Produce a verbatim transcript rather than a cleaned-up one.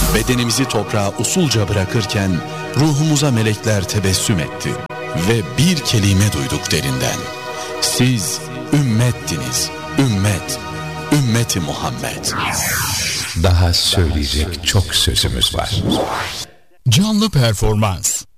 Bedenimizi toprağa usulca bırakırken ruhumuza melekler tebessüm etti ve bir kelime duyduk derinden. Siz ümmettiniz, ümmet, ümmeti Muhammed. Daha söyleyecek çok sözümüz var. Canlı performans.